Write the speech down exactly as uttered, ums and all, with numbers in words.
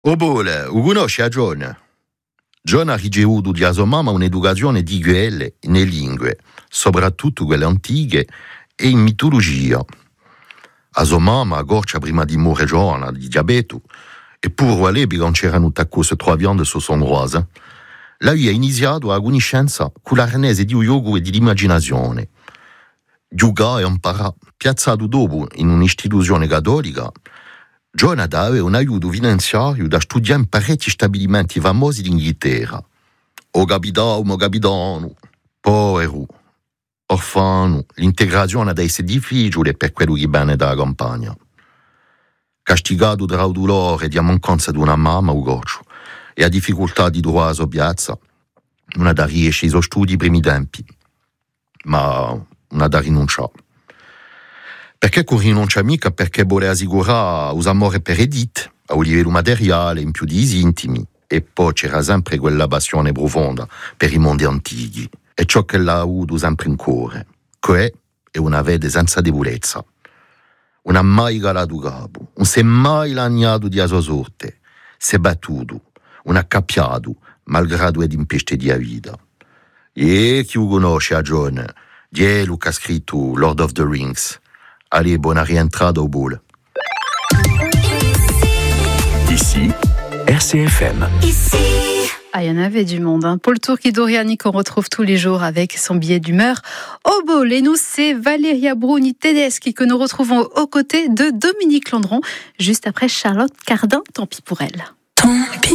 Obole, lo conosci a John? John ha ricevuto da sua mamma un'educazione di quelle nelle lingue, soprattutto quelle antiche e in mitologia. A sua mamma, a goccia prima di morire giovane di diabete, eppure all'epoca non c'erano queste tre viande su son rosa, lei ha iniziato la conoscenza con l'arnese di yoga e dell'immaginazione. Giocare e imparare, piazzato dopo in un'istituzione cattolica, John aveva un aiuto finanziario da studiare in parecchi stabilimenti famosi d'Inghilterra. O capitano, o capitano, povero, orfano, l'integrazione da essere difficile per quello che viene dalla campagna. Castigato tra il dolore e la mancanza di una mamma o goccio e la difficoltà di trovare la sua piazza, non ha da riescere ai suoi studi ai primi tempi, ma non ha da rinunciare. Perché non rinuncia mica perché vuole assicurare l'amore per Edith, a un livello materiale, in più di intimi, e poi c'era sempre quella passione profonda per i mondi antichi, e ciò che l'ha avuto sempre in cuore, che è una vede senza debolezza. Non ha mai calato capo, non si è mai lagnato di sua sorte, si è battuto, non ha accappiato, malgrado ed impeste di vita. E chi lo conosce a John? Di lui che ha scritto Lord of the Rings. Allez, buona rientrata au boule. Ici, R C F M. Ici. Ah, il y en avait du monde. Hein. Paul Tourki-Doriani qu'on retrouve tous les jours avec son billet d'humeur au bol. Et nous, c'est Valeria Bruni-Tedeschi que nous retrouvons aux côtés de Dominique Landron, juste après Charlotte Cardin. Tant pis pour elle. Tant pis.